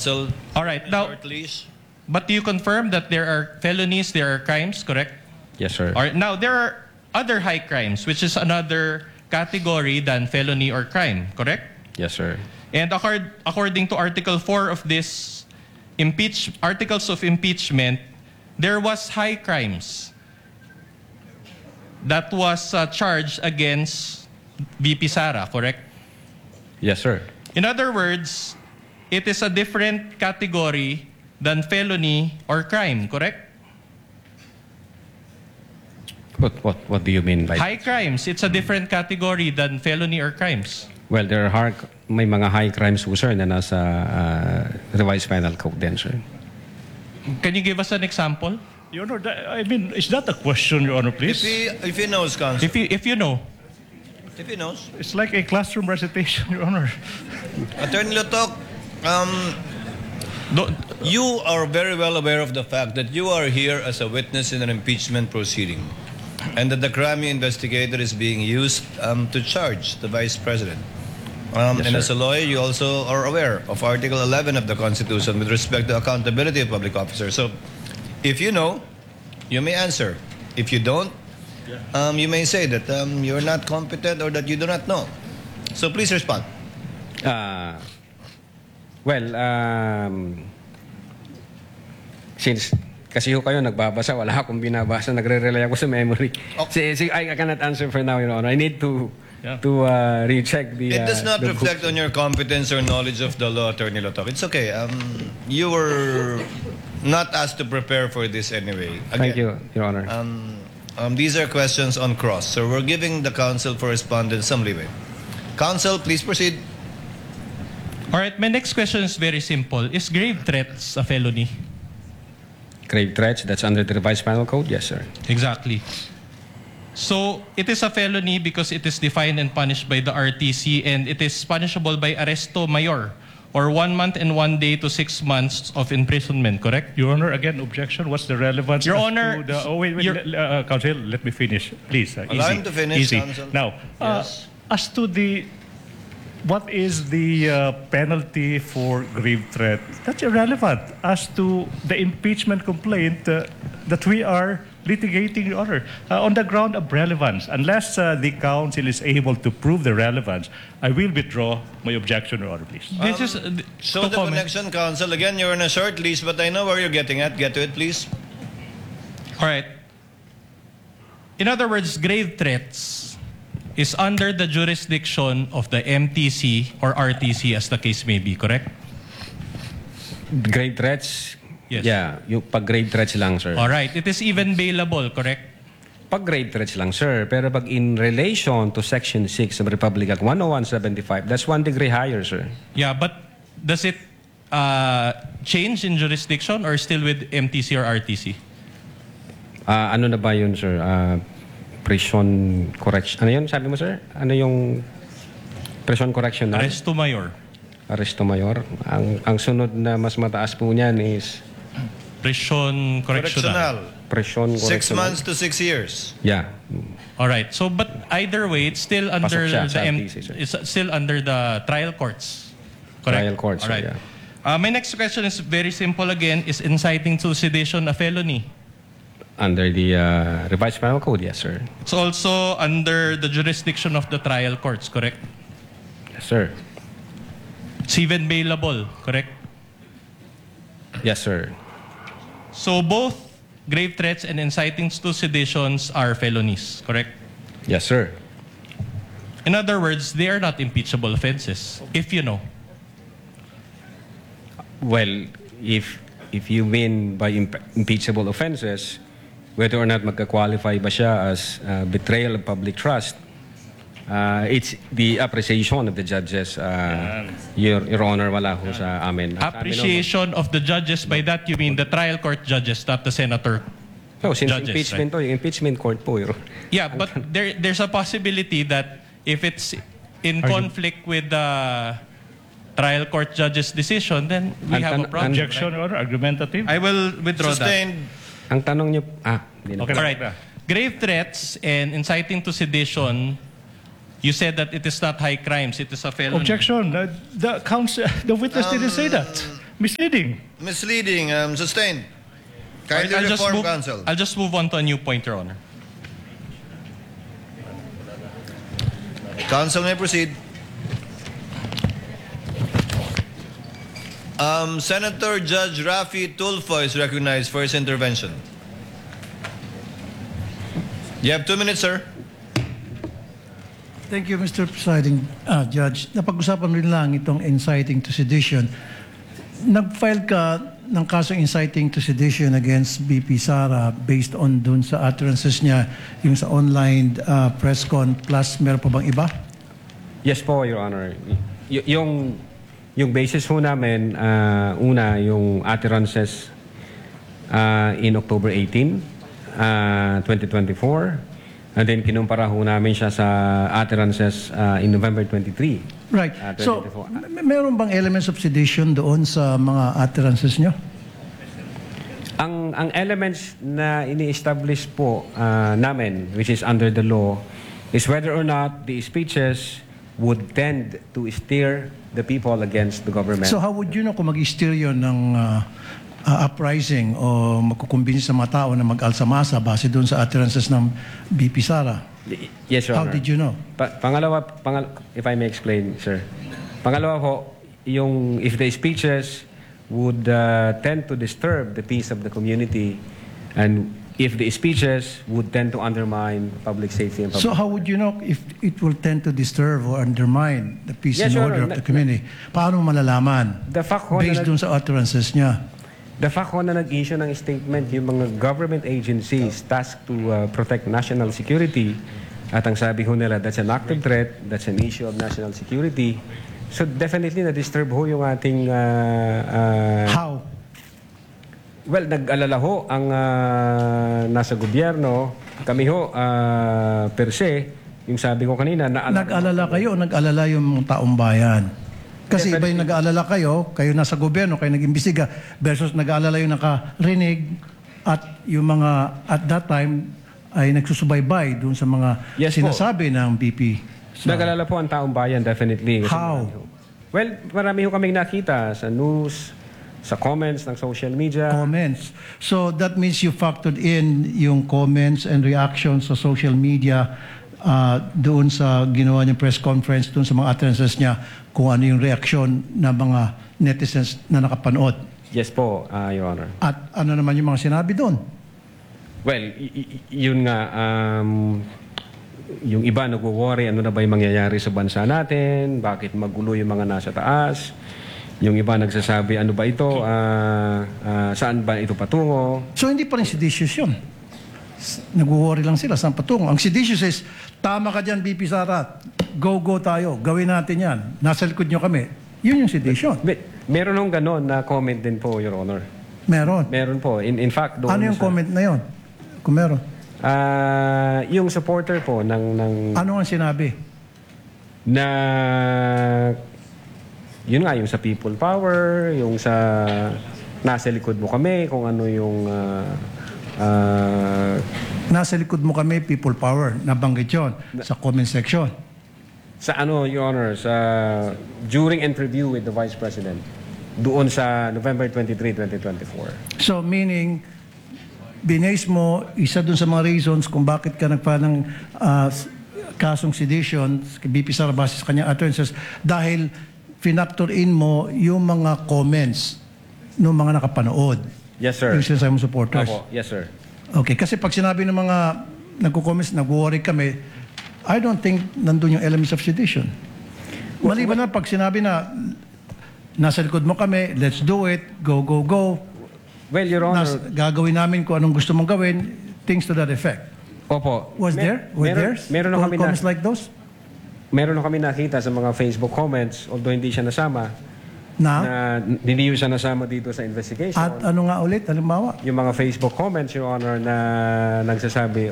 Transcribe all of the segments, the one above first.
counsel. All right. Now, Short leash. but do you confirm that there are felonies, there are crimes, correct? Yes, sir. All right. Now, there are other high crimes, which is another category than felony or crime, correct? Yes, sir. And according to Article 4 of this Articles of Impeachment, there was high crimes that was charged against VP Sara, correct? Yes, sir. In other words, it is a different category than felony or crime, correct? What do you mean by High crimes, it's a different category than felony or crimes. Well, there are may mga high crimes po, sir, na nasa revised penal code din, sir. Can you give us an example? Your Honor, I mean, is that a question, Your Honor, please? If he knows, counsel. If you know. If he knows. It's like a classroom recitation, Your Honor. Attorney Lotok, Don't- you are very well aware of the fact that you are here as a witness in an impeachment proceeding and that the crime investigator is being used to charge the Vice President. Yes, and sir. as a lawyer, you also are aware of Article 11 of the Constitution with respect to accountability of public officers. So, if you know, you may answer. If you don't, you may say that you're not competent or that you do not know. So, please respond. Well, since kasi ho kayo nagbabasa, wala akong binabasa, nagre-rely ako sa memory. Okay. I cannot answer for now, Your Honor. I need to recheck the... It does not the reflect book. on your competence or knowledge of the law, Attorney Lotok. It's okay. You were not asked to prepare for this anyway. Again, Thank you, Your Honor. These are questions on cross, so we're giving the counsel for respondents some leeway. Counsel, please proceed. All right, my next question is very simple. Is grave threats a felony? Grave threats, that's under the revised penal code? Yes, sir. Exactly. So, it is a felony because it is defined and punished by the RTC and it is punishable by arresto mayor or 1 month and 1 day to 6 months of imprisonment, correct? Your Honor, again, objection. What's the relevance? Your as Honor, to the, wait, counsel, let me finish, please. Allow him to finish, easy. counsel. Now, Yes. as to what is the penalty for grave threat? That's irrelevant as to the impeachment complaint that we are litigating, Your Honor, on the ground of relevance. Unless the counsel is able to prove the relevance, I will withdraw my objection, Your Honor, please. This is Show to the comment. connection, counsel. Again, you're on a short leash, but I know where you're getting at. Get to it, please. All right. In other words, grave threats is under the jurisdiction of the MTC or RTC as the case may be, correct? Grave threats? Yes. Yeah, yung pag grave threats lang, sir. All right. It is even bailable, correct? Pag grave threats lang, sir. Pero pag in relation to Section 6 of Republic Act 10175, that's 1 degree higher, sir. Yeah, but does it change in jurisdiction or still with MTC or RTC? Ano na ba yun, sir? Prison correction. Ano yun, sabi mo, sir? Ano yung prison correction na? Arresto mayor. Arresto mayor. Ang sunod na mas mataas po niyan is Prison correctional. prison 6 correctional. months to 6 years. Yeah. All right. So, but either way, it's still under Pasok siya the sa RTC, sir. it's still under the trial courts. Correct. Trial courts, All right. sir, yeah. My next question is very simple again. Is inciting to sedition a felony? Under the revised penal code, yes, sir. It's also under the jurisdiction of the trial courts, correct? Yes, sir. It's even bailable, correct? Yes, sir. So both grave threats and inciting to seditions are felonies, correct? Yes, sir. In other words, they are not impeachable offenses, if you know. Well, if you mean by impeachable offenses, whether or not magka-qualify ba siya as betrayal of public trust, it's the appreciation of the judges. Your Honor, wala ho sa amin. Appreciation of the judges, by that you mean the trial court judges, not the senator. No, since judges, impeachment to, yung impeachment court po. Yeah, but there's a possibility that if it's in conflict with the trial court judge's decision, then we have a problem. Objection, Your Honor, argumentative. I will withdraw Sustained. Ang tanong niyo, hindi na. Okay. that. All right. Grave threats and inciting to sedition, you said that it is not high crimes, it is a felony. Objection. The witness didn't say that. misleading. Misleading. Sustained. Alright, Kindly reform, counsel. I'll just move on to a new point, Your Honor. Counsel may proceed. Senator Judge Rafi Tulfo is recognized for his intervention. You have 2 minutes, sir. Thank you, Mr. Presiding Judge. Napag-usapan rin lang itong inciting to sedition. Nag-file ka ng kasong inciting to sedition against BP Sara based on dun sa utterances niya, yung sa online press con, plus meron pa bang iba? Yes po, Your Honor. Yung basis ho namin, una, yung utterances in October 18, 2024. And then kinumpara ho namin siya sa utterances in November 23. Right. So, meron bang elements of sedition doon sa mga utterances niyo? Ang elements na ini-establish po namin, which is under the law, is whether or not the speeches would tend to steer the people against the government. So, how would you know kung mag-steer yun ng uprising o magkukumbinsi sa mga tao na mag-alsamasa base doon sa utterances ng BP Sara? Yes, Your How Honor. did you know? Pangalawa, if I may explain, sir. Pangalawa po, yung if the speeches would tend to disturb the peace of the community, and if the speeches would tend to undermine public safety and public So how would you know if it will tend to disturb or undermine the peace Yes, and Your order Honor. of the community? Paano malalaman? The fact ho Based na, dun sa utterances niya. the fact ho na nag-issue ng statement yung mga government agencies tasked to protect national security, at ang sabi ho nila, that's an active threat, that's an issue of national security. So definitely na-disturb ho yung ating How? well, nag-alala ho ang nasa gobyerno. Kami ho, per se, yung sabi ko kanina, Nag-alala kayo o nag-alala yung taong bayan? Kasi iba yung nag-aalala kayo nasa gobyerno, kayo nag-imbestiga, versus nag-aalala yung nakarinig at yung mga at that time ay nagsusubaybay dun sa mga Yes po. sinasabi ng BP. Nag-alala po ang taong bayan, definitely. Kasi How? marami ho. Well, marami ho kaming nakita sa news, sa comments ng social media. Comments. So that means you factored in yung comments and reactions sa social media doon sa ginawa niyang press conference, doon sa mga utterances niya, kung ano yung reaksyon ng mga netizens na nakapanood. Yes po, Your Honor. At ano naman yung mga sinabi doon? Well, yun nga, yung iba nagwo-worry, ano na ba yung mangyayari sa bansa natin, bakit magulo yung mga nasa taas. Yung iba nagsasabi, ano ba ito, saan ba ito patungo. So hindi pa rin seditious yun. Nag-worry lang sila saan patungo. Ang seditious is, tama ka dyan, BP Sara, go tayo, gawin natin yan, nasa likod nyo kami. Yun yung sedition. Meron nung gano'n na comment din po, Your Honor. Meron. Meron po. In fact, doon Ano yung comment na yun? Kung meron. yung supporter po ng Ano ang sinabi? na yun nga, yung sa people power, yung sa nasa likod mo kami, kung ano yung Nasa likod mo kami, people power. Nabanggit yun sa comment section. sa ano, Your Honor, sa during interview with the Vice President doon sa November 23, 2024. So meaning, binase mo, isa dun sa mga reasons kung bakit ka nagpa ng kasong sedition, BP Sara base sa kanyang utterances, dahil finactor in mo yung mga comments ng mga nakapanood. Yes, sir. Yung sinasabi mo supporters. Opo, yes, sir. Okay, kasi pag sinabi ng mga nagko-comments, nag-worry kami, I don't think nandun yung elements of sedition. Maliban na pag sinabi na nasa likod mo kami, let's do it, go. Well, Your Honor, Gagawin namin kung anong gusto mong gawin, things to that effect. opo. Was there? Were there meron na kami comments like those? meron na kami nakita sa mga Facebook comments, although hindi siya nasama, Na? hindi siya nasama dito sa investigation. At ano nga ulit, halimbawa? Yung mga Facebook comments, Your Honor, na nagsasabi,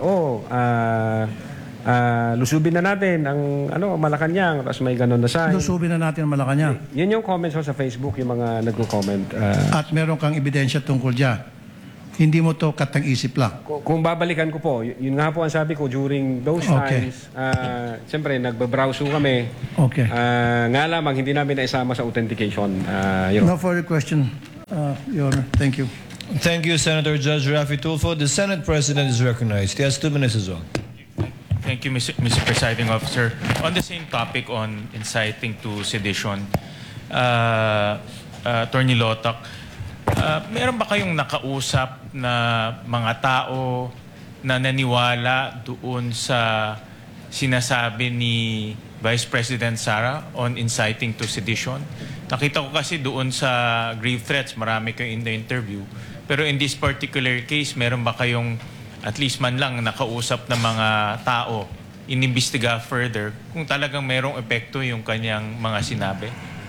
lusubin na natin ang Malacanang, tapos may ganun na sign. Lusubin na natin ang Malacanang. Yun yung comments ko sa Facebook, yung mga nagko-comment. At meron kang ebidensya tungkol dyan. Hindi mo to katang-isip lang. Kung babalikan ko po, yun nga po ang sabi ko during those Okay. times, siyempre nagbabrowse po kami. Okay. Nga lamang hindi namin naisama sa authentication. Your No further question, Your Honor. Thank you. Thank you, Senator Judge Rafi Tulfo. The Senate President is recognized. He has 2 minutes as well. Thank you, Mr. Presiding Officer. On the same topic on inciting to sedition, Attorney Lotoc, meron ba kayong nakausap na mga tao na naniwala doon sa sinasabi ni Vice President Sara on inciting to sedition? Nakita ko kasi doon sa grave threats, marami kayo in the interview. Pero in this particular case, meron ba kayong at least man lang nakausap ng mga tao, inimbestiga further kung talagang merong epekto yung kanyang mga sinabi?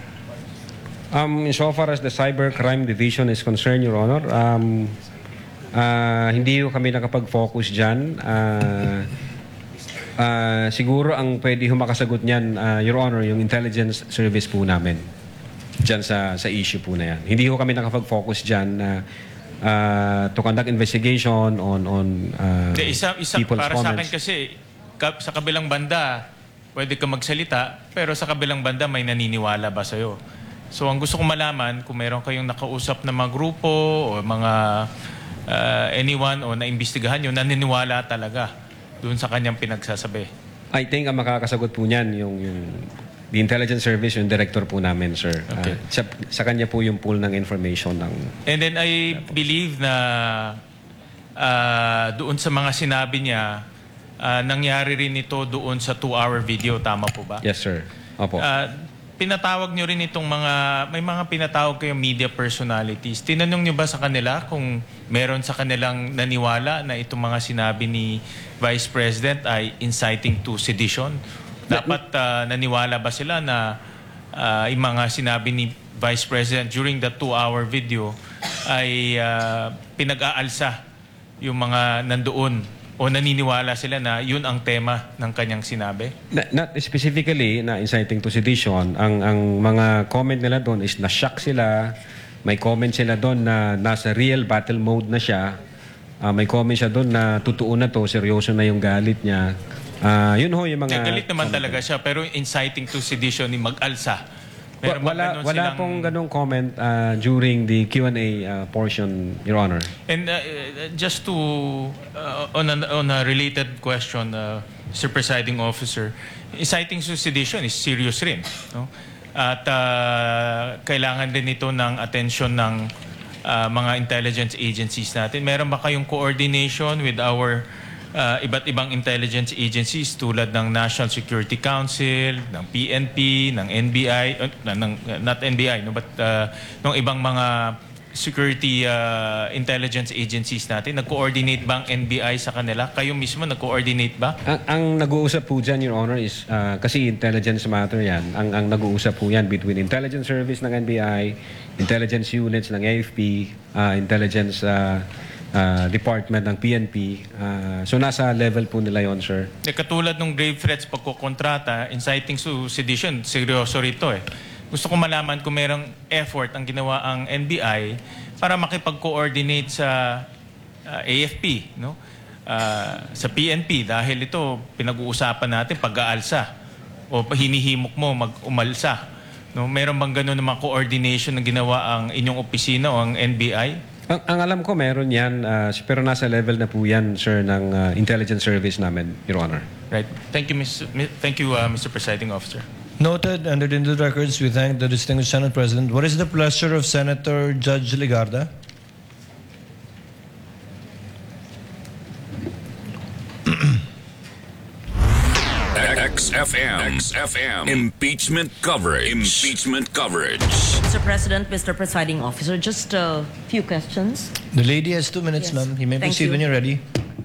So far as the Cybercrime Division is concerned, Your Honor, hindi ko kami nakapag-focus dyan. Siguro ang pwede makasagot niyan, Your Honor, yung intelligence service po namin dyan sa issue po na yan. Hindi ko kami nakapag-focus dyan to conduct investigation on Isa people's para sa akin comments. kasi sa kabilang banda pwede ka magsalita pero sa kabilang banda may naniniwala ba sa'yo? So ang gusto kong malaman kung meron kayong nakausap na mga grupo o mga anyone o naimbestigahan nyo, naniniwala talaga doon sa kanyang pinagsasabi. I think ang makakasagot po niyan yung the intelligence service, yung director po namin, sir. Okay. Sa kanya po yung pool ng information ng... And then I believe na doon sa mga sinabi niya, nangyari rin ito doon sa 2-hour video. Tama po ba? Yes, sir. Opo. Pinatawag nyo rin itong may mga pinatawag kayong media personalities. Tinanong nyo ba sa kanila kung meron sa kanilang naniwala na itong mga sinabi ni Vice President ay inciting to sedition? Dapat naniwala ba sila na yung mga sinabi ni Vice President during the 2-hour video ay pinag-aalsa yung mga nandoon o naniniwala sila na yun ang tema ng kanyang sinabi? Not specifically na inciting to sedition. Ang mga comment nila doon is na-shock sila. May comment sila doon na nasa real battle mode na siya. May comment siya doon na totoo na to, seryoso na yung galit niya. Yun ho yung mga... Galit naman talaga siya, pero inciting to sedition ni mag-alsa. Meron ba ganun Wala silang- pong ganung comment during the Q&A portion, Your Honor. And just to, on a related question, Mr. Presiding Officer, inciting to sedition is serious rin. No? At kailangan din ito ng attention ng mga intelligence agencies natin. Meron ba kayong coordination with our iba't ibang intelligence agencies tulad ng National Security Council, ng PNP, ng NBI, not NBI, no, but ng ibang mga security intelligence agencies natin? Nag-coordinate ba ang NBI sa kanila? Kayo mismo nag-coordinate ba? Ang nag-uusap po dyan, Your Honor, is kasi intelligence matter yan. Ang nag-uusap po yan between intelligence service ng NBI, intelligence units ng AFP, intelligence department ng PNP. So nasa level po nila yon, sir. Katulad ng grave threats pagkukontrata, inciting to sedition, seryoso rito eh. Gusto ko malaman kung merong effort ang ginawa ang NBI para makipag-coordinate sa AFP, no? Sa PNP, dahil ito pinag-uusapan natin pag-aalsa o hinihimok mo mag-umalsa. No? Meron bang gano'n na mga coordination na ginawa ang inyong opisina o ang NBI? Ang alam ko meron yan, pero nasa level na po yan, sir, ng intelligence service namin, Your Honor. Right. Thank you, Mr. Presiding Officer. Noted, entered into the records. We thank the distinguished Senate President. What is the pleasure of Senator Judge Ligarda? XFM. Impeachment coverage. Mr. President, Mr. Presiding Officer, just a few questions. The lady has 2 minutes, Yes. ma'am. You may Thank proceed you. when you're ready.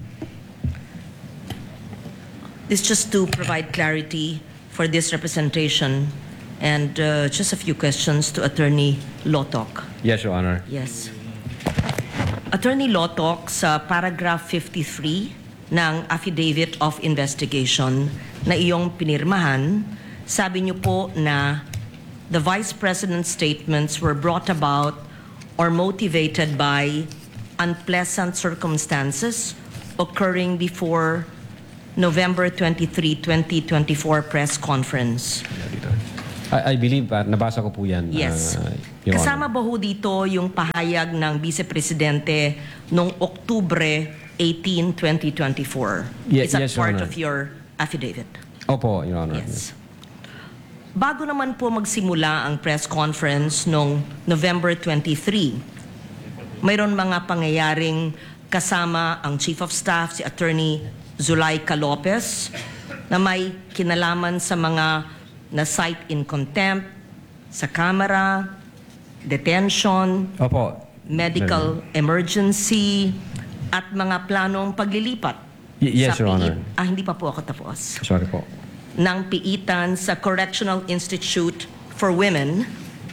This just to provide clarity for this representation and just a few questions to Attorney Lotoc. Yes, Your Honor. Yes. Attorney Lotoc, sa paragraph 53 ng Affidavit of Investigation na iyong pinirmahan, sabi niyo po na the Vice President's statements were brought about or motivated by unpleasant circumstances occurring before November 23, 2024 press conference? I believe, nabasa ko po yan. Yes. Your Kasama Honor. ba ho dito yung pahayag ng Vice Presidente noong Oktubre 18, 2024? Ye- Is that yes, Your part Honor. of your affidavit? Opo, Your Honor. Yes. Bago naman po magsimula ang press conference noong November 23, mayroon mga pangyayaring kasama ang Chief of Staff, si Attorney Zulaika Lopez, na may kinalaman sa mga na-cite in contempt, sa camera, detention, Opo. medical emergency, at mga planong paglilipat Yes, sa Your Honor. hindi pa po ako tapos. Sorry po. Ng piitan sa Correctional Institute for Women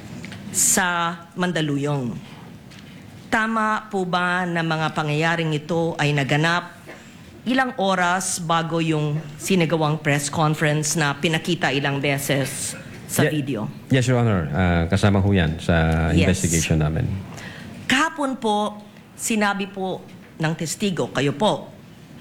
sa Mandaluyong. Tama po ba na mga pangyayaring ito ay naganap ilang oras bago yung sinagawang press conference na pinakita ilang beses sa Ye- video? Yes, Your Honor. Kasama ho yan sa Yes. investigation namin. Kahapon po, sinabi po ng testigo, kayo po,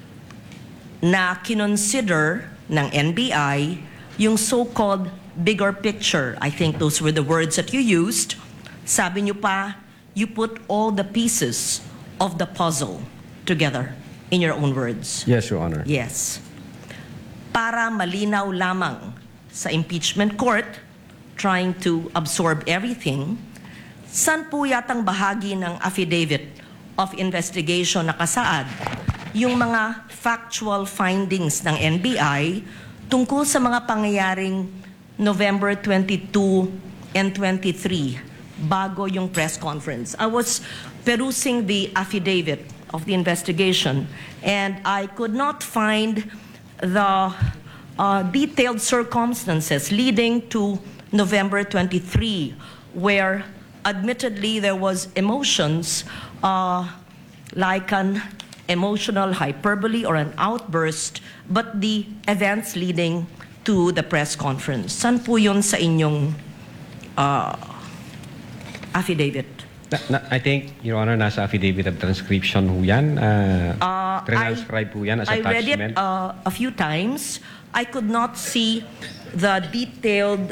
na kinonsider ng NBI yung so-called bigger picture. I think those were the words that you used. Sabi niyo pa, you put all the pieces of the puzzle together, in your own words. Yes, Your Honor. Yes. Para malinaw lamang sa impeachment court, trying to absorb everything, saan po yatang bahagi ng affidavit of investigation nakasaad yung mga factual findings ng NBI tungkol sa mga pangyayaring November 22 and 23 bago yung press conference? I was perusing the affidavit of the investigation and I could not find the detailed circumstances leading to November 23, where admittedly there was emotions like an emotional hyperbole or an outburst, but the events leading to the press conference. Saan po yun sa inyong affidavit? I think, Your Honor, nasa affidavit of transcription ho yan. Transcribe po yan as I read attachment. it a few times. I could not see the detailed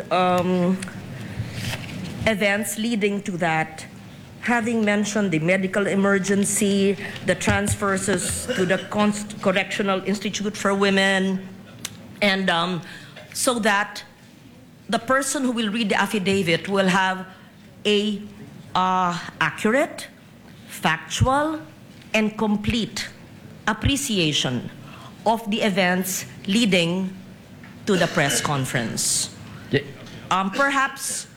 events leading to that. Having mentioned the medical emergency, the transfers to the Correctional Institute for Women, and so that the person who will read the affidavit will have a accurate, factual, and complete appreciation of the events leading to the press conference. Ye- Perhaps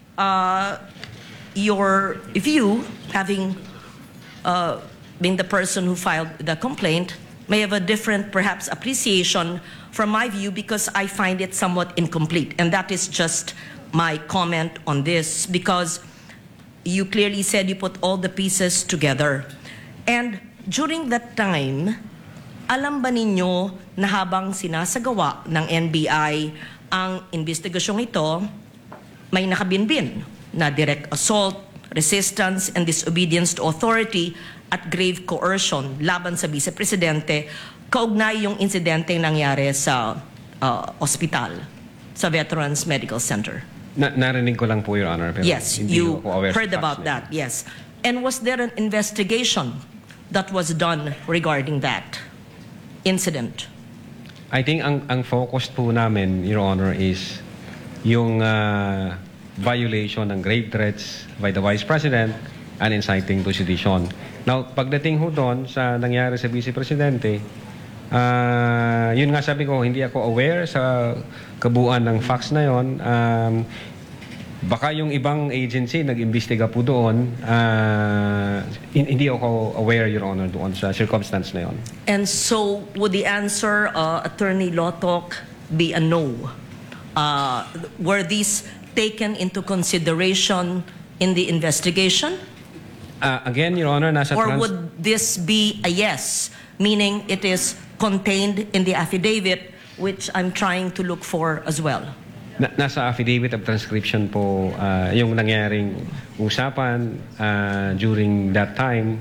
your view, having been the person who filed the complaint, may have a different, perhaps, appreciation from my view because I find it somewhat incomplete. And that is just my comment on this because you clearly said you put all the pieces together. And during that time, alam ba ninyo na habang sinasagawa ng NBI ang investigasyong ito, may nakabinbin na direct assault, resistance, and disobedience to authority at grave coercion laban sa Vice Presidente kaugnay yung insidente nangyari sa ospital, sa Veterans Medical Center. Narinig ko lang po, Your Honor. Pero Yes, hindi you ko aware sa heard facts about niya. that, yes. And was there an investigation that was done regarding that incident? I think ang focus po namin, Your Honor, is yung violation ng grave threats by the Vice President and inciting to sedition. Now, pagdating ho doon sa nangyari sa Vice Presidente, yun nga sabi ko, hindi ako aware sa kabuuan ng facts na yon. Baka yung ibang agency nag-imbestiga po doon, hindi ako aware, Your Honor, doon sa circumstance na yon. And so, would the answer, Attorney Lotok, be a no? Were these taken into consideration in the investigation? Again, Your Honor, nasa Or would this be a yes, meaning it is contained in the affidavit, which I'm trying to look for as well? Nasa affidavit of transcription po yung nangyaring usapan during that time.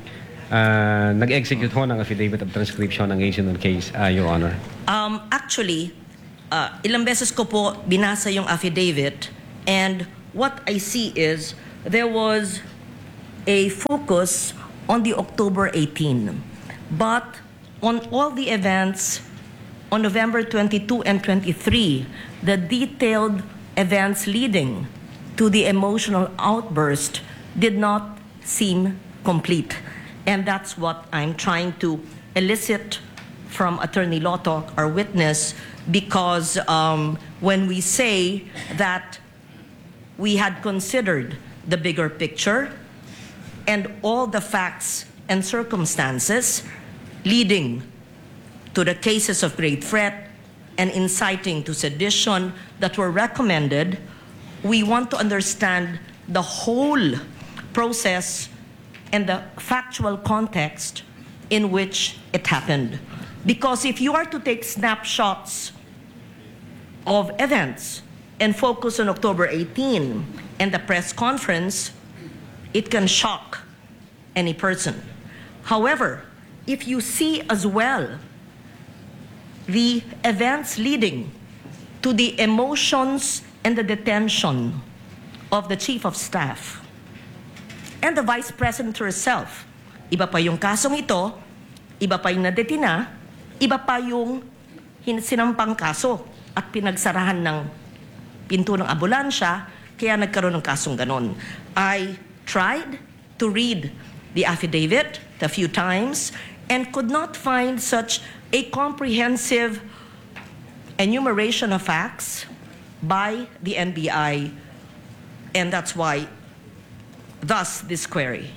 nag-execute ho ng affidavit of transcription ng Asian case, Your Honor. Actually, ilang beses ko po binasa yung affidavit, and what I see is there was a focus on the October 18. But on all the events on November 22 and 23, the detailed events leading to the emotional outburst did not seem complete. And that's what I'm trying to elicit from Attorney Lotok, our witness, because when we say that we had considered the bigger picture and all the facts and circumstances leading to the cases of great threat and inciting to sedition that were recommended, we want to understand the whole process and the factual context in which it happened. Because if you are to take snapshots of events and focus on October 18 and the press conference, it can shock any person. However, if you see as well the events leading to the emotions and the detention of the Chief of Staff and the Vice President herself, iba pa yung kasong ito, iba pa yung nadetina, iba pa yung sinampang kaso at pinagsarahan ng pinto ng ambulansya, kaya nagkaroon ng kasong ganon. I tried to read the affidavit a few times and could not find such a comprehensive enumeration of facts by the NBI, and that's why, thus, this query.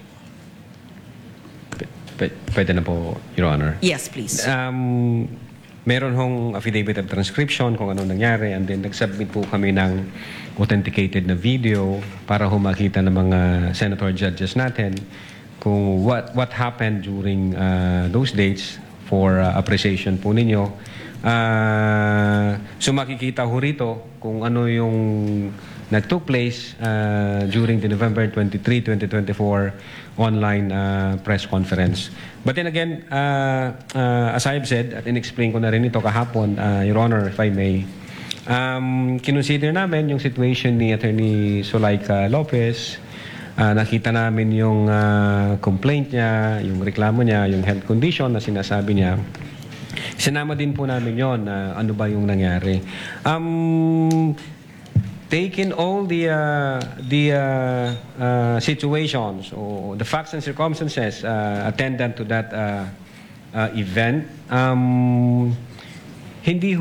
Pwede na po, Your Honor. Yes, please. Meron hong affidavit of transcription kung anong nangyari, and then nag-submit po kami ng authenticated na video para ho makita ng mga senator judges natin kung what happened during those dates for appreciation po ninyo. So makikita ho rito kung ano yung nag-took place during the November 23, 2024 online press conference. But then again, as I've said, at in-explain ko na rin ito kahapon, Your Honor, if I may, kinonsider namin yung situation ni Attorney Zulaika Lopez. Nakita namin yung complaint niya, yung reklamo niya, yung health condition na sinasabi niya. Sinama din po namin yon na ano ba yung nangyari. Taking all the situations or the facts and circumstances attendant to that event, hindi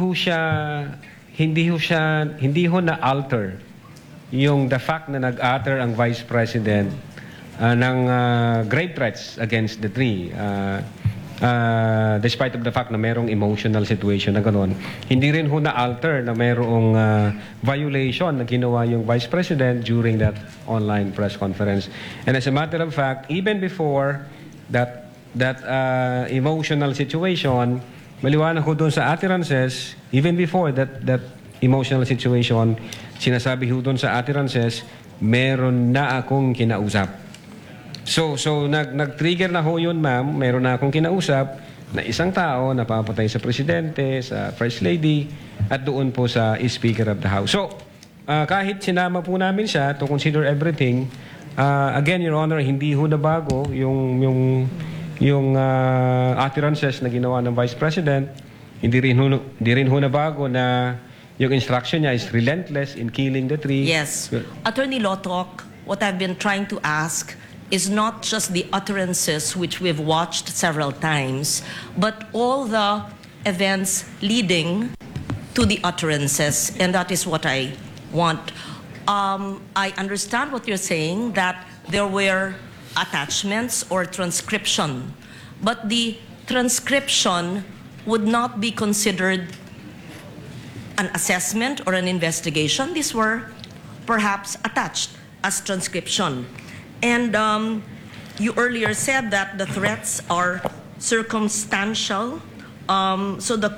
ho na alter yung the fact na nag-utter ang Vice President ng grave threats against the three. Despite of the fact na merong emotional situation na gano'n, hindi rin ho na-alter na merong violation na ginawa yung Vice President during that online press conference. And as a matter of fact, even before that emotional situation, maliwanag ko doon sa utterances, even before that emotional situation, sinasabi ho doon sa utterances, meron na akong kinausap. So nag-trigger na ho yun, ma'am. Meron na akong kinausap na isang tao na papatay sa Presidente, sa First Lady, at doon po sa Speaker of the House. So, kahit sinama po namin siya to consider everything, again, Your Honor, hindi ho na bago yung utterances na ginawa ng Vice President. Hindi rin ho na bago na yung instruction niya is relentless in killing the three. Yes. Attorney Lotok, what I've been trying to ask is not just the utterances which we've watched several times, but all the events leading to the utterances, and that is what I want. I understand what you're saying, that there were attachments or transcription, but the transcription would not be considered an assessment or an investigation. These were perhaps attached as transcription. And you earlier said that the threats are circumstantial. So the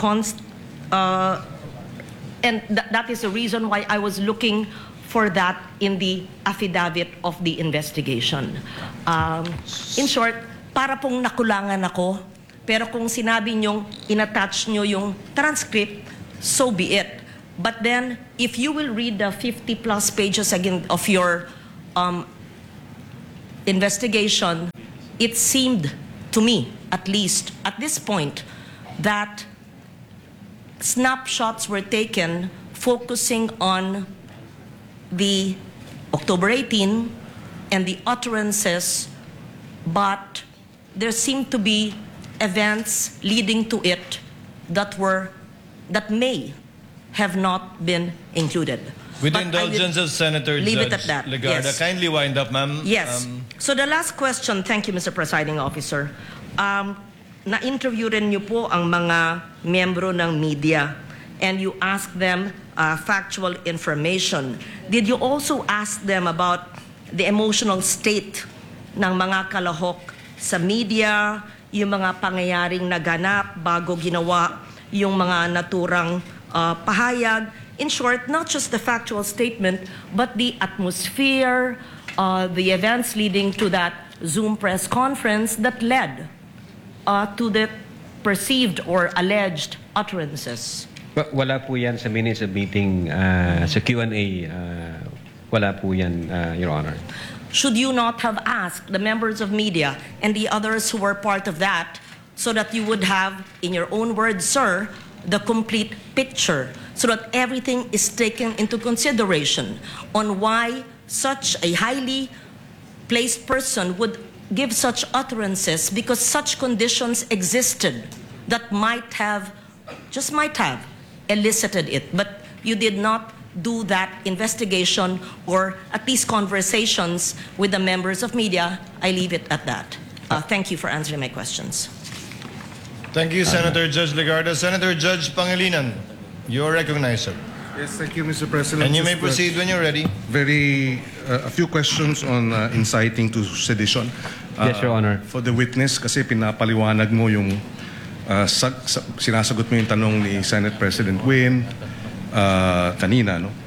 and that is the reason why I was looking for that in the affidavit of the investigation. In short, para pong nakulangan ako. Pero kung sinabi nyong inattach nyo yung transcript, so be it. But then, if you will read the 50 plus pages again of your investigation, it seemed to me, at least at this point, that snapshots were taken focusing on the October 18 and the utterances, but there seemed to be events leading to it that may have not been included. With But the I will indulgence of Senator leave it Judge at that. Legarda, Yes. kindly wind up, ma'am. Yes. So the last question, thank you, Mr. Presiding Officer. Na-interview rin niyo po ang mga miyembro ng media and you asked them factual information. Did you also ask them about the emotional state ng mga kalahok sa media, yung mga pangyayaring naganap bago ginawa yung mga naturang pahayag? In short, not just the factual statement, but the atmosphere, the events leading to that Zoom press conference that led to the perceived or alleged utterances. Wala po yan sa minutes of meeting, sa Q&A, wala po yan, Your Honor. Should you not have asked the members of media and the others who were part of that so that you would have, in your own words, sir, the complete picture, so that everything is taken into consideration on why such a highly placed person would give such utterances, because such conditions existed that just might have elicited it. But you did not do that investigation or at least conversations with the members of media. I leave it at that. Thank you for answering my questions. Thank you, Senator Judge Legarda. Senator Judge Pangilinan, you are recognized, sir. Yes, thank you, Mr. President. And you may Just, proceed when you're ready. a few questions on inciting to sedition. Yes, Your Honor. For the witness, kasi pinapaliwanag mo yung sinasagot mo yung tanong ni Senate President Win kanina, no?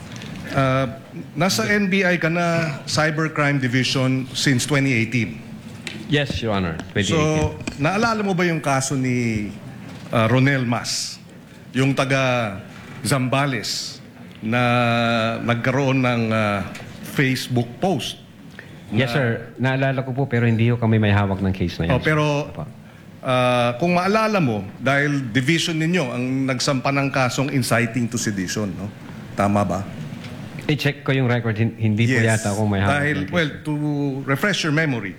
Nasa NBI ka na Cybercrime Division since 2018. Yes, Your Honor. 2018. So, naalala mo ba yung kaso ni Ronel Mas? Yung taga Zambales na nagkaroon ng Facebook post. Yes, sir. Naalala ko po, pero hindi ko kami may hawak ng case na yan. Oh, pero Opo. kung maalala mo, dahil division ninyo ang nagsampa ng kasong inciting to sedition, no? Tama ba? I-check ko yung record. Hindi po yata ako may hawak Dahil, ng case. well, to refresh your memory,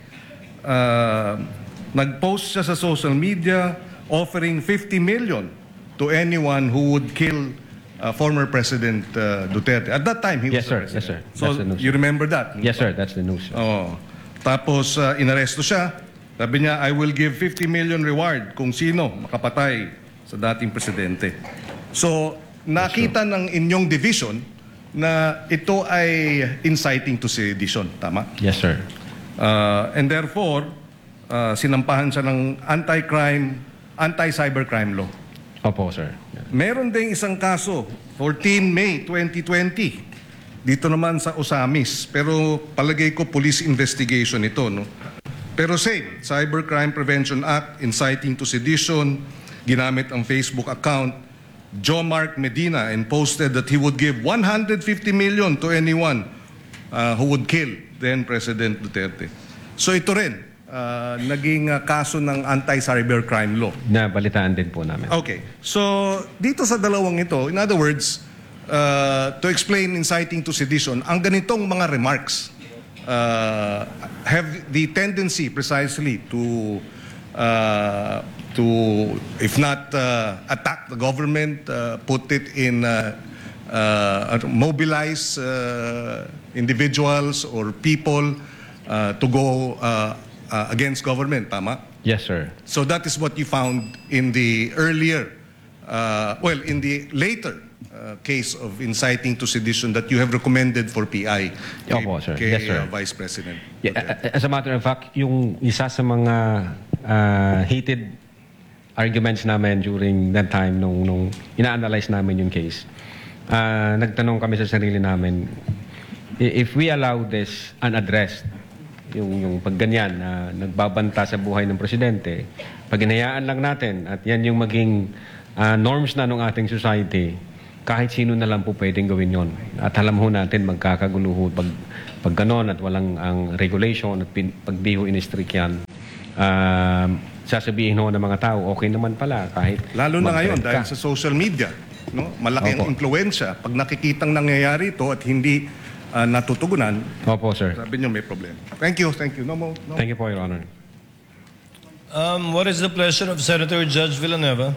nag-post siya sa social media offering 50 million to anyone who would kill former President Duterte. At that time, he Yes, was sir. the Yes, president. sir. So, That's the news. you remember that? Yes, sir. That's the news. Oh. Tapos, inaresto siya. Sabi niya, I will give 50 million reward kung sino makapatay sa dating presidente. So, nakita ng inyong division na ito ay inciting to sedition. Tama? Yes, sir. And therefore, sinampahan siya ng anti-cybercrime law. Opo, sir. Yeah. Meron ding isang kaso, 14 May 2020. Dito naman sa Osamis. Pero palagay ko police investigation ito, no? Pero same, Cybercrime Prevention Act, inciting to sedition, ginamit ang Facebook account, Joe Mark Medina, and posted that he would give 150 million to anyone who would kill then President Duterte. So ito rin, naging kaso ng anti-cybercrime law. Nabalitaan din po namin. Okay. So, dito sa dalawang ito, in other words, to explain inciting to sedition, ang ganitong mga remarks have the tendency precisely to if not attack the government, put it in mobilize individuals or people to go against government, tama? Yes, sir. So that is what you found in the earlier, in the later case of inciting to sedition that you have recommended for PI Opo, sir. kay Yes, sir. Vice President. Yeah, as a matter of fact, yung isa sa mga heated arguments namin during that time nung ina-analyze namin yung case, nagtanong kami sa sarili namin, if we allow this unaddressed, yung pagganyan na nagbabanta sa buhay ng presidente, pag hinayaan lang natin at yan yung maging norms na ng ating society, kahit sino na lang po pwedeng gawin yon. At alam ho natin magkakagulo ho pag ganon at walang ang regulation at pag di ho in-strict yan, sasabihin ho ng mga tao, okay naman pala kahit Lalo na ngayon mag-trend dahil sa social media, no? Malaki ang Opo. impluwensya. Pag nakikitang nangyayari ito at hindi natutugunan, Opo, sir. sabi niyo may problema. Thank you, thank you. No more. No. Thank you po, Your Honor. What is the pleasure of Senator Judge Villanueva?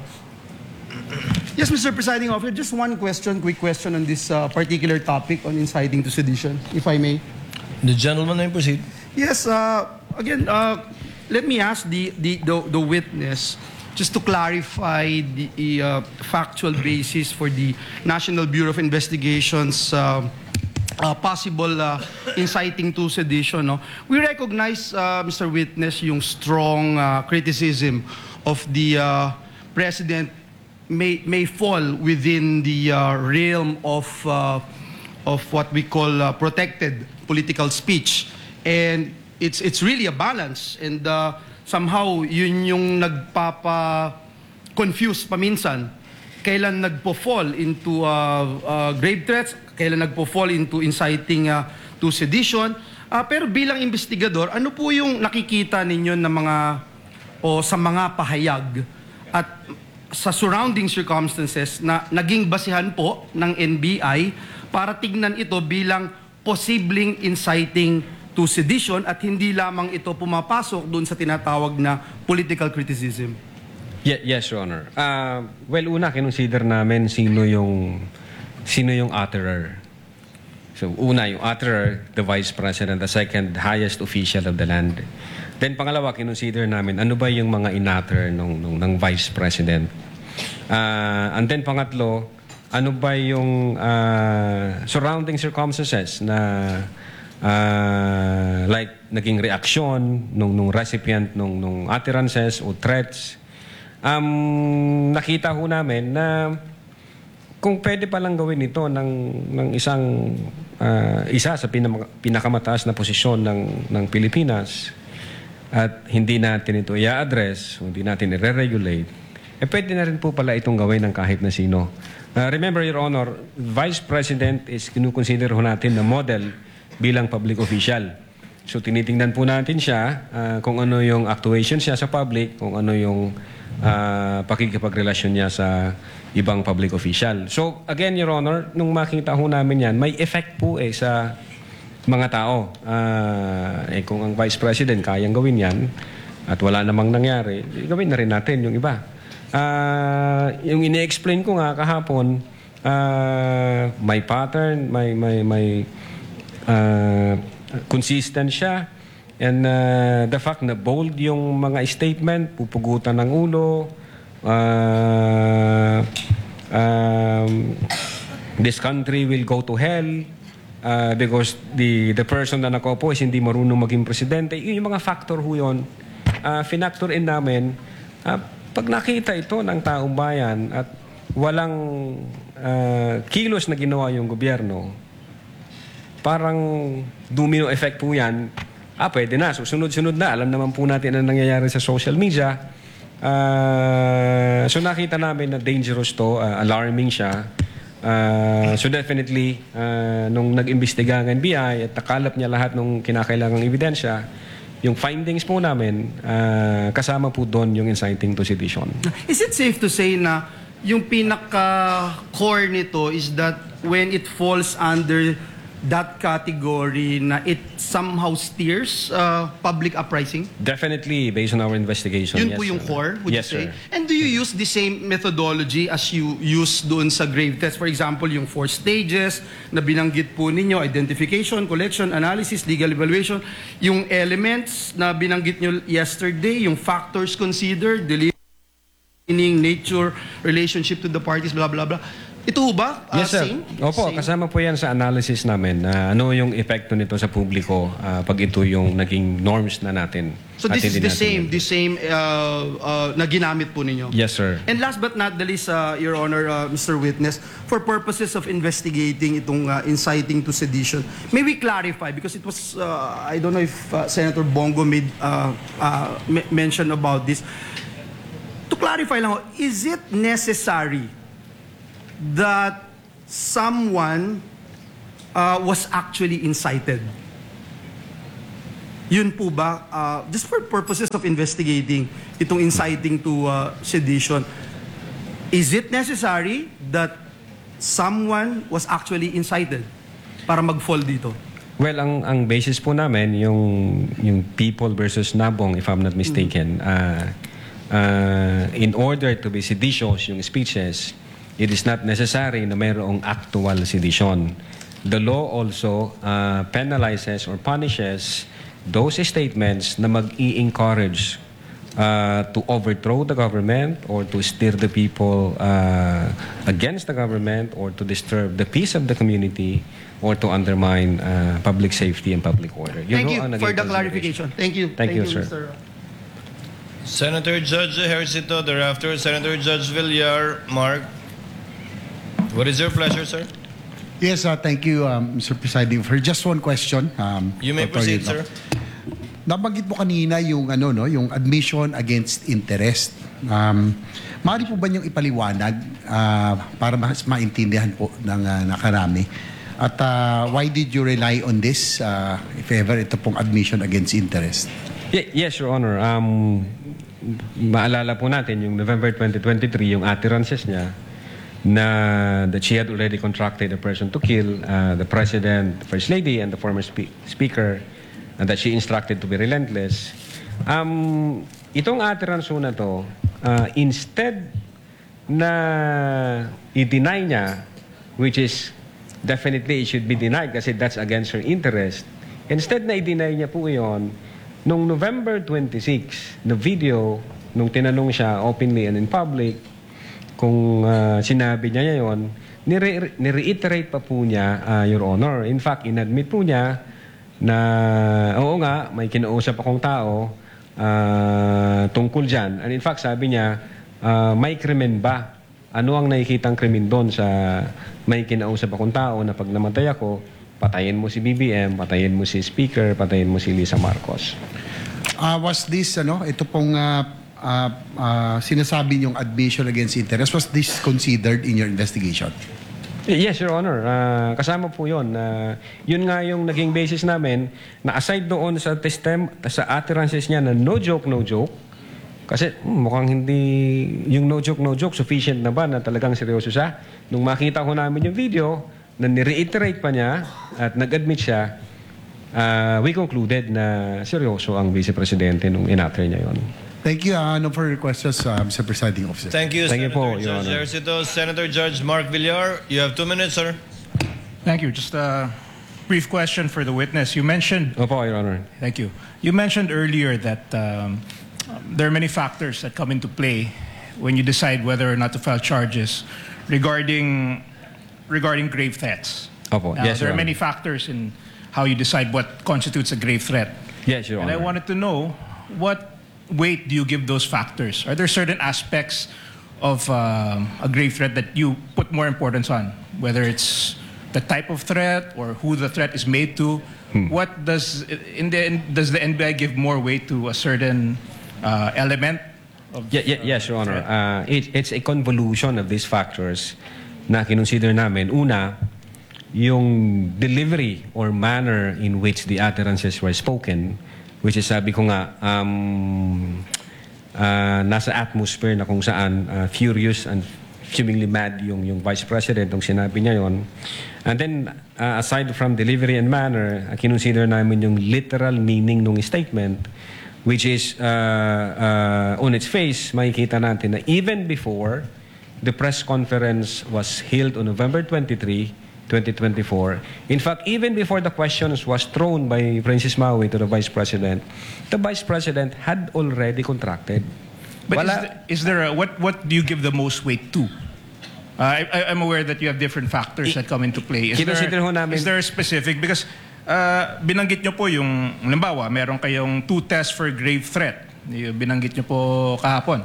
Yes, Mr. Presiding Officer, just one question, quick question on this particular topic on inciting to sedition, if I may. The gentleman may proceed. Yes, again, let me ask the witness just to clarify the factual basis for the National Bureau of Investigation's possible inciting to sedition. No? We recognize, Mr. Witness, yung strong criticism of the President may fall within the realm of what we call protected political speech. And it's really a balance. And somehow, yun yung nagpapa-confuse paminsan. Kailan nagpo-fall into grave threats, kailan nagpo-fall into inciting to sedition. Pero bilang investigador, ano po yung nakikita ninyo na sa mga pahayag at sa surrounding circumstances na naging basihan po ng NBI para tignan ito bilang posibleng inciting to sedition at hindi lamang ito pumapasok doon sa tinatawag na political criticism? Yes, Your Honor. Well, una, kinonsider namin sino yung utterer. So, una, yung utterer, the Vice President, the second highest official of the land. Then, pangalawa, kinonsider namin, ano ba yung mga in-utter ng Vice President? And then, pangatlo, ano ba yung surrounding circumstances na like naging reaksyon nung recipient nung utterances o threats. Nakita ho namin na kung pwede palang gawin ito ng isa sa pinakamataas na posisyon ng Pilipinas at hindi natin ito i-address, hindi natin i-regulate, pwede na rin po pala itong gawin ng kahit na sino. Remember, Your Honor, Vice President is kinukonsider ho natin na model bilang public official. So tinitingnan po natin siya kung ano yung actuation siya sa public, kung ano yung pakikipagrelasyon niya sa ibang public official. So again, Your Honor, nung makita ho namin yan, may effect po sa mga tao. Kung ang Vice President kayang gawin yan at wala namang nangyari, gawin na rin natin yung iba. Yung ini-explain ko nga kahapon, may pattern, may consistent siya. And the fact na bold yung mga statement, pupugutan ng ulo, this country will go to hell because the person na nakaupo is hindi marunong maging presidente. Yung mga factor ho yun, finactor in namin. Pag nakita ito ng taong bayan at walang kilos na ginawa yung gobyerno, parang domino effect po yan. Pwede na. So, sunod-sunod na. Alam naman po natin ang nangyayari sa social media. So, nakita namin na dangerous to. Alarming siya. So, definitely, nung nag-imbestiga ng NBI at nakalap niya lahat ng kinakailangang ebidensya, yung findings po namin, kasama po doon yung inciting to sedition. Is it safe to say na yung pinaka-core nito is that when it falls under that category na it somehow steers public uprising? Definitely, based on our investigation. Yun yes, po yung sir. core, would yes, you say? Sir. And do you use the same methodology as you use doon sa grave test? For example, yung 4 stages na binanggit po ninyo, identification, collection, analysis, legal evaluation, yung elements na binanggit nyo yesterday, yung factors considered, meaning, nature, relationship to the parties, blah, blah, blah. Ito ho ba? Yes, sir. Same? Opo, Same? kasama po yan sa analysis namin na ano yung epekto nito sa publiko pag ito yung naging norms na natin. So this At is hindi the natin same na ginamit po ninyo? Yes, sir. And last but not the least, Your Honor, Mr. Witness, for purposes of investigating itong inciting to sedition, may we clarify, because it was, I don't know if Senator Bongo made mention about this. To clarify lang, is it necessary that someone was actually incited? Yun po ba, just for purposes of investigating itong inciting to sedition, is it necessary that someone was actually incited para mag-fall dito? Well, ang basis po namin, yung People versus Nabong, if I'm not mistaken, in order to be seditious yung speeches, it is not necessary na mayroong actual sedition. The law also penalizes or punishes those statements na mag-i-encourage to overthrow the government or to steer the people against the government or to disturb the peace of the community or to undermine public safety and public order. Thank you ang for naging the clarification. Thank you. Thank you, sir. Mr. Senator Judge Ejercito, thereafter Senator Judge Villar. Mark, what is your pleasure, sir? Yes, thank you, Mr. Presiding. For just one question. You may proceed, sir. Nabanggit mo kanina yung yung admission against interest. Maaari po ba niyong ipaliwanag para mas maintindihan po ng nakarami? At why did you rely on this if ever ito pong admission against interest? Yes, Your Honor. Maalala po natin yung November 2023, yung utterances niya na that she had already contracted a person to kill the President, the First Lady, and the former Speaker, and that she instructed to be relentless. Itong utterance na to, instead na i-deny niya, which is definitely it should be denied kasi that's against her interest, instead na i-deny niya po yon, nung November 26, na video, nung tinanong siya openly and in public, kung sinabi niya yon, ni-reiterate pa po niya, Your Honor. In fact, inadmit po niya na, oo nga, may kinausap akong tao tungkol dyan. And in fact, sabi niya, may krimen ba? Ano ang nakikitang krimen doon sa may kinausap akong tao na pag namatay ako, patayin mo si BBM, patayin mo si Speaker, patayin mo si Lisa Marcos. Was this, ito pong sinasabi niyong admission against interest, was this considered in your investigation? Yes, Your Honor. Kasama po yun. Yun nga yung naging basis namin na aside doon sa utterances niya na no joke, kasi mukhang hindi, yung no joke, sufficient na ba na talagang seryoso siya? Nung makita ko namin yung video, na ni-reiterate pa niya at nag-admit siya, we concluded na seryoso ang Vice Presidente nung in-utter niya yun. Thank you. No further questions, Mr. Presiding Officer. Thank you, Thank you Senator po, Your Judge Honor. Ejercito. Senator Judge Mark Villar, you have 2 minutes, sir. Thank you. Just a brief question for the witness. You mentioned... Opo, Your Honor. Thank you. You mentioned earlier that there are many factors that come into play when you decide whether or not to file charges regarding grave threats. Opo, Now, yes, there Your are many Honor. factors in how you decide what constitutes a grave threat. Yes, Your And I Honor. wanted to know, what weight do you give those factors? Are there certain aspects of a grave threat that you put more importance on? Whether it's the type of threat or who the threat is made to? What does, in the end, does the NBI give more weight to a certain element of Yes, Your Honor. It's a convolution of these factors na kinonsider namin. Una, yung delivery or manner in which the utterances were spoken, which is sabi ko nga, nasa atmosphere na kung saan furious and fumingly mad yung Vice President nung sinabi niya yon. And then, aside from delivery and manner, kinonsider namin yung literal meaning ng statement, which is, on its face, makikita natin na even before the press conference was held on November 23, 2024. In fact, even before the questions was thrown by Francis Maui to the Vice President, the Vice President had already contracted. But is there what do you give the most weight to? I'm aware that you have different factors that come into play. Kinonsider ho namin- Is there a specific, because binanggit nyo po yung, halimbawa, meron kayong 2 tests for grave threat. Binanggit nyo po kahapon.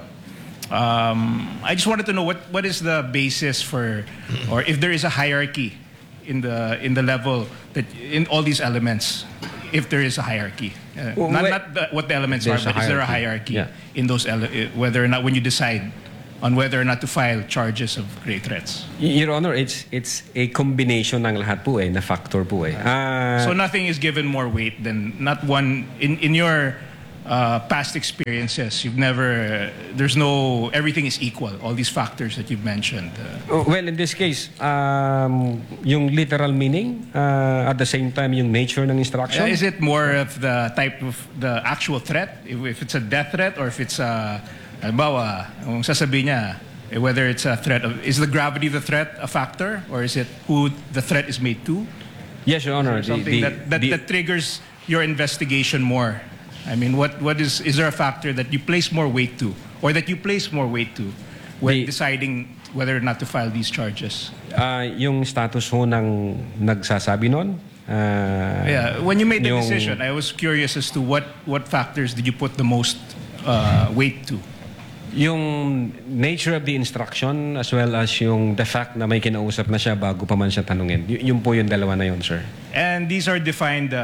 I just wanted to know what is the basis for, or if there is a hierarchy in the level that in all these elements, if there is a hierarchy. What the elements are, There's a but is there a hierarchy. hierarchy in those whether or not when you decide on whether or not to file charges of grave threats? Your Honor, it's a combination ng lahat po na factor po So nothing is given more weight than not one in your past experiences. You've never there's no everything is equal. All these factors that you've mentioned. Well, in this case, yung literal meaning, at the same time yung nature ng instruction. Is it more of the type of the actual threat? If it's a death threat or if it's a halimbawa, kung sasabihin niya, whether it's a threat is the gravity of the threat a factor or is it who the threat is made to? Yes, Your Honor. Something that triggers your investigation more. I mean, what is there a factor that you place more weight to, or that you place more weight to, when deciding whether or not to file these charges? Yung status ho ng nagsasabi nun. When you made the yung- decision, I was curious as to what factors did you put the most weight to? Yung nature of the instruction as well as yung the fact na may kinausap na siya bago pa man siya tanungin. Yun po yung dalawa na yun, sir. And these are defined,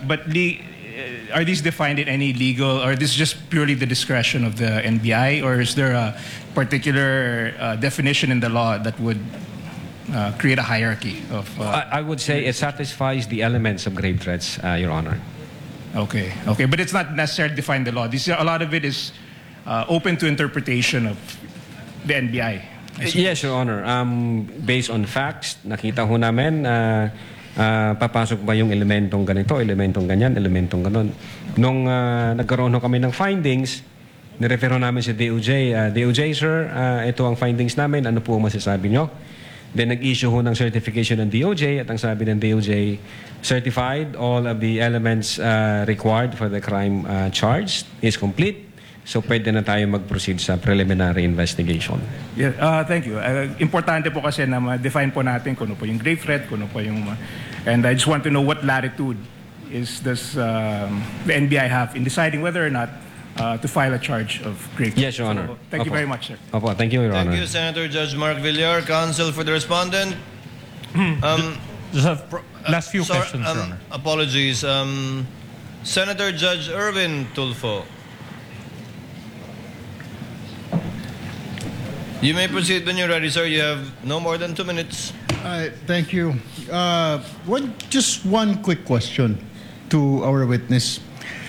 are these defined in any legal, or this is just purely the discretion of the NBI, or is there a particular definition in the law that would create a hierarchy of? I would say it satisfies the elements of grave threats, Your Honor. Okay, but it's not necessarily defined in the law. A lot of it is open to interpretation of the NBI. Yes, Your Honor. Based on facts, nakita ho namin papasok ba yung elementong ganito, elementong ganyan, elementong ganon. Nung nagkaroon ho kami ng findings, nirefero namin si DOJ. DOJ, sir, ito ang findings namin. Ano po masasabi nyo? Then nag-issue ho ng certification ng DOJ at ang sabi ng DOJ, certified, all of the elements required for the crime charged is complete. So pwede na tayo mag-proceed sa preliminary investigation. Yeah, thank you. Importante po kasi na ma-define po natin kung ano po yung grave threat, kung ano po yung... and I just want to know what latitude does the NBI have in deciding whether or not to file a charge of grave threat. Yes, Your Honor. So, thank you very much, sir. Opo, thank you, Your Honor. Thank you, Senator Judge Mark Villar. Counsel for the respondent. Just have last few questions, Your Honor. Apologies. Senator Judge Erwin Tulfo. You may proceed when you're ready, sir. You have no more than 2 minutes. Thank you. Just one quick question to our witness.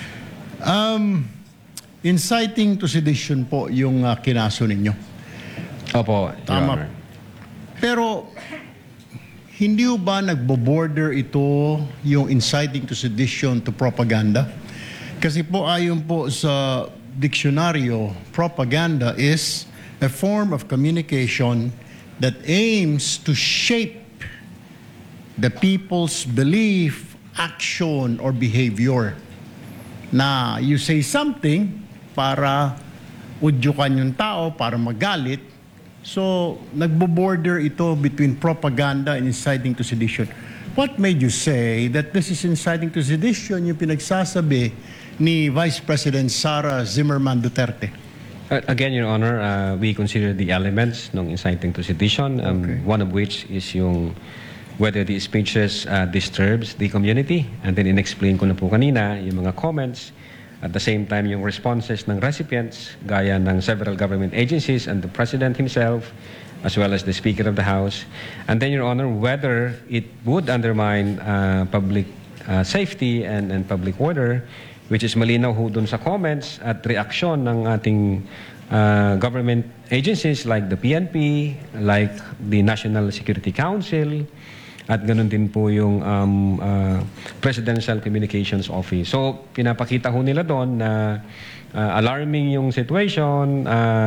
Inciting to sedition po yung kinaso ninyo. Opo, Your Tama. Honor. Pero hindi ba nagbo-border ito yung inciting to sedition to propaganda? Kasi po ayon po sa diksyonaryo, propaganda is a form of communication that aims to shape the people's belief, action, or behavior. Na you say something para udyukan yung tao, para magalit. So, nagbo-border ito between propaganda and inciting to sedition. What made you say that this is inciting to sedition yung pinagsasabi ni Vice President Sara Zimmerman Duterte? Again, Your Honor, we consider the elements ng inciting to sedition, one of which is yung whether the speeches disturbs the community. And then in-explain ko na po kanina yung mga comments. At the same time, yung responses ng recipients, gaya ng several government agencies and the President himself, as well as the Speaker of the House. And then, Your Honor, whether it would undermine public safety and public order, which is malinaw ho dun sa comments at reaksyon ng ating government agencies like the PNP, like the National Security Council, at ganun din po yung Presidential Communications Office. So, pinapakita ho nila doon na alarming yung situation,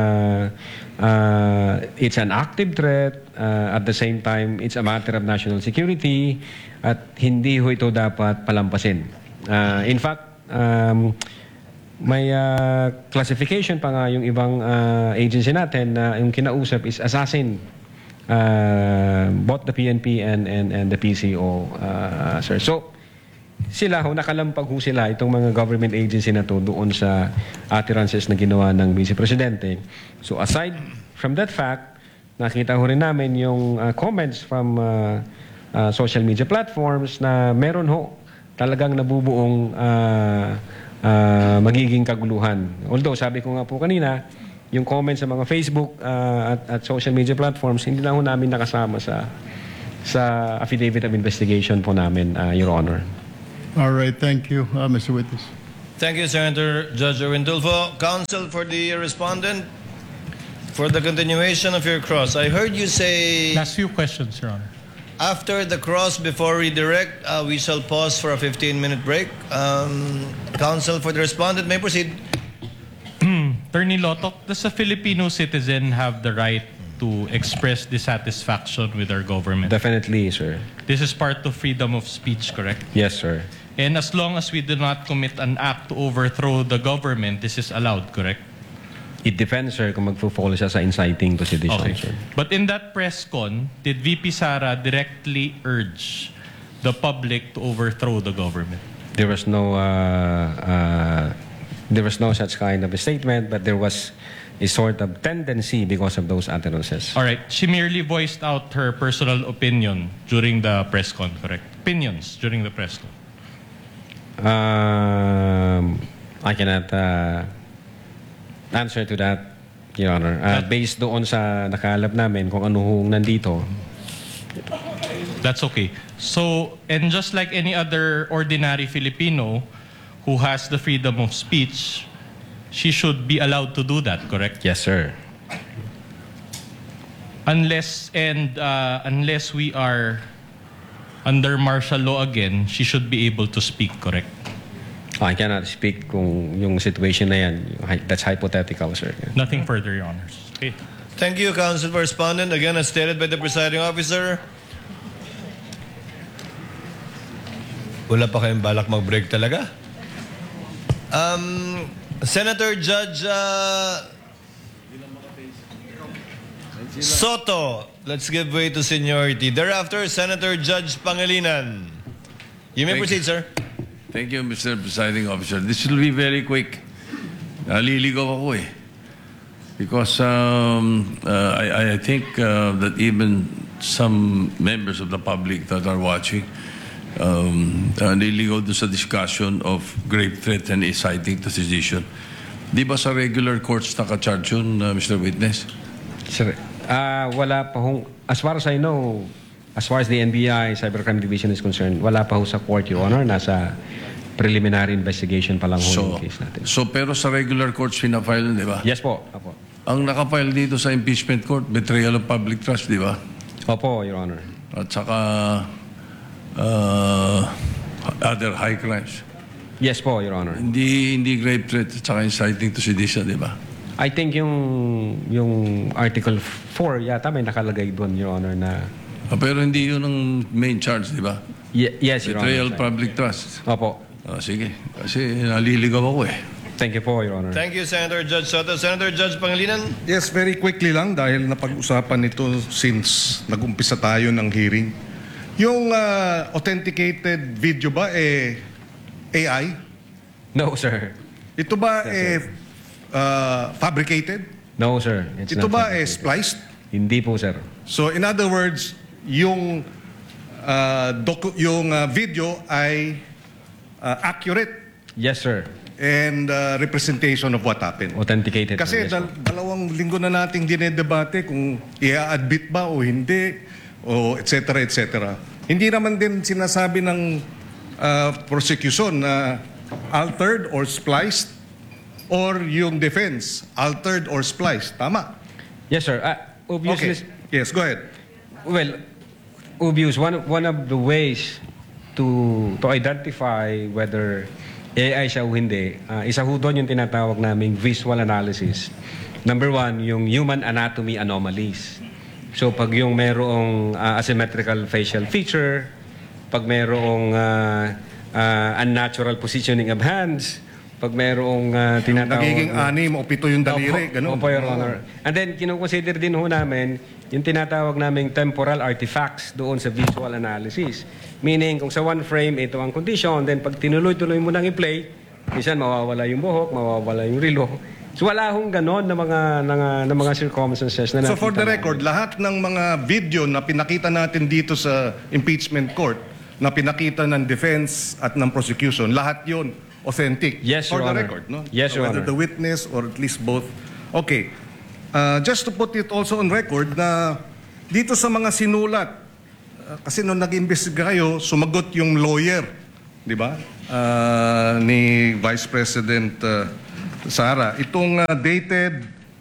it's an active threat, at the same time, it's a matter of national security, at hindi ho ito dapat palampasin. In fact, may classification pa nga yung ibang agency natin na yung kinausap is assassin both the PNP and the PCO, sir. So, sila nakalampag sila itong mga government agency na to doon sa utterances na ginawa ng Vice Presidente. So, aside from that fact, nakita rin namin yung comments from social media platforms na meron talagang nabubuong magiging kaguluhan. Although, sabi ko nga po kanina, yung comments sa mga Facebook at social media platforms, hindi na namin nakasama sa affidavit of investigation po namin, Your Honor. All right, thank you, Mr. Witness. Thank you, Senator Judge Windulfo. Counsel for the respondent, for the continuation of your cross. I heard you say... Last few questions, Your Honor. After the cross, before redirect, we shall pause for a 15-minute break. Counsel for the respondent may proceed. Attorney Lotok, does a Filipino citizen have the right to express dissatisfaction with our government? Definitely, sir. This is part of freedom of speech, correct? Yes, sir. And as long as we do not commit an act to overthrow the government, this is allowed, correct? It depends, sir, kung magpo-fall siya sa inciting to sedition, Okay. sir. But in that press con, did VP Sara directly urge the public to overthrow the government? There was no such kind of a statement, but there was a sort of tendency because of those utterances. All right. She merely voiced out her personal opinion during the press con, correct? Opinions during the press con. I cannot answer to that, Your Honor. Based doon sa nakalap namin kung ano hong nandito. That's okay. So, and just like any other ordinary Filipino who has the freedom of speech, she should be allowed to do that, correct? Yes, sir. Unless we are under martial law again, she should be able to speak, correct? I cannot speak kung yung situation na yan. That's hypothetical, sir. Nothing further, Your Honors. Okay. Thank you, Counsel for Respondent. Again, as stated by the presiding officer, wala pa kayong balak mag-break talaga? Senator Judge Soto, let's give way to seniority. Thereafter, Senator Judge Pangilinan. You may proceed, sir. Thank you, Mr. Presiding Officer. This will be very quick. Naliligaw ako eh. Because I think that even some members of the public that are watching naliligaw doon sa discussion of grave threat and inciting to sedition. Di ba sa regular courts naka-charge yun, Mr. Witness? Sir, wala pa hong, as far as I know, as far as the NBI Cybercrime Division is concerned, wala pa ho sa court, Your Honor. Nasa preliminary investigation pa lang ho yung case natin. So, pero sa regular courts pinafile, di ba? Yes po. Opo. Ang nakafile dito sa impeachment court, betrayal of public trust, di ba? Opo, Your Honor. At saka other high crimes. Yes po, Your Honor. Hindi grave threat at saka inciting to sedition, di ba? I think yung Article 4 yata may nakalagay doon, Your Honor, na... pero hindi yun ang main charge, di ba? Yes, Your Honor. Betrayal of public trust. Opo. Sige. Kasi naliligaw ako eh. Thank you po, Your Honor. Thank you, Senator Judge Soto. Senator Judge Pangilinan. Yes, very quickly lang dahil napag-usapan nito since nag-umpisa tayo ng hearing. Yung authenticated video ba AI? No, sir. Ito ba fabricated? No, sir. Ito ba spliced? Hindi po, sir. So in other words, yung video ay accurate. Yes, sir. And representation of what happened. Authenticated. Kasi yes, dalawang linggo na nating dinedebate kung i-admit ba o hindi, o et cetera. Hindi naman din sinasabi ng prosecution na altered or spliced, or yung defense, altered or spliced. Tama? Yes, sir. Obviously. Okay. Yes, go ahead. Well, obvious. One of the ways to identify whether AI siya o hindi, isa ho doon yung tinatawag naming visual analysis. Number one, yung human anatomy anomalies. So pag yung merong asymmetrical facial feature, pag merong unnatural positioning of hands, pag mayroong tinatawag... Nagiging 6 o 7 yung daliri, ganun. Opo, Your Honor. And then, kinukonsider din ho namin yung tinatawag naming temporal artifacts doon sa visual analysis. Meaning, kung sa one frame, ito ang condition, then pag tinuloy-tuloy mo nang i-play, minsan mawawala yung buhok, mawawala yung relo. So wala hong ganon na mga circumstances na So for the record, lahat ng mga video na pinakita natin dito sa impeachment court, na pinakita ng defense at ng prosecution, lahat yon authentic. Yes, for Your the Honor. record, no? Yes, Your Whether Honor. the witness or at least both. Okay. Just to put it also on record na dito sa mga sinulat, kasi nung nag-imbestiga kayo, sumagot yung lawyer, di ba? Ni Vice President Sara. Itong dated